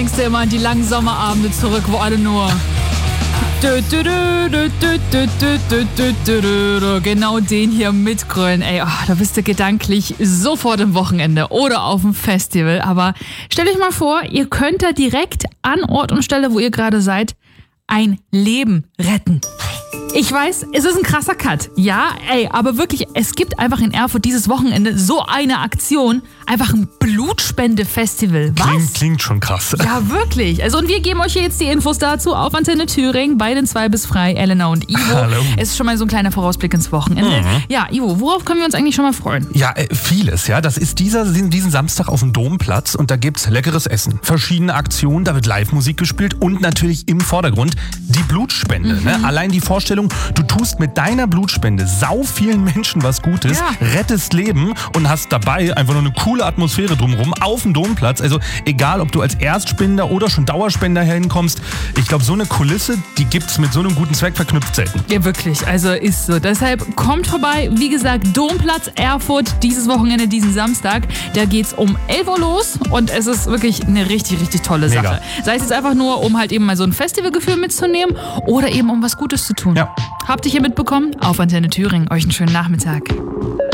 denkst du immer an die langen Sommerabende zurück, wo alle nur... Genau den hier mitgrölen. Ey, da bist du gedanklich sofort im Wochenende oder auf dem Festival. Aber stellt euch mal vor, ihr könnt da direkt an Ort und Stelle, wo ihr gerade seid, ein Leben retten. Ich weiß, es ist ein krasser Cut. Ja, aber wirklich, es gibt einfach in Erfurt dieses Wochenende so eine Aktion. Einfach ein Blutspende-Festival. Was? Klingt schon krass. Ja, wirklich. Also, und wir geben euch hier jetzt die Infos dazu auf Antenne Thüringen bei den 2 bis frei, Elena und Ivo. Hallo. Es ist schon mal so ein kleiner Vorausblick ins Wochenende. Ja, Ivo, worauf können wir uns eigentlich schon mal freuen? Ja, vieles. Ja, das ist diesen Samstag auf dem Domplatz und da gibt's leckeres Essen. Verschiedene Aktionen, da wird Live-Musik gespielt und natürlich im Vordergrund die Blutspende. Ne? Allein die Vorstellung, du tust mit deiner Blutspende sau vielen Menschen was Gutes, rettest Leben und hast dabei einfach nur eine coole Atmosphäre drumherum auf dem Domplatz. Also egal, ob du als Erstspender oder schon Dauerspender hinkommst, ich glaube, so eine Kulisse, die gibt's mit so einem guten Zweck verknüpft selten. Ja, wirklich. Also ist so. Deshalb kommt vorbei. Wie gesagt, Domplatz Erfurt dieses Wochenende, diesen Samstag. Da geht's um 11 Uhr los und es ist wirklich eine richtig, richtig tolle Sache. Mega. Sei es jetzt einfach nur, um halt eben mal so ein Festivalgefühl mitzunehmen oder eben um was Gutes zu tun. Ja. Habt ihr hier mitbekommen? Auf Antenne Thüringen. Euch einen schönen Nachmittag.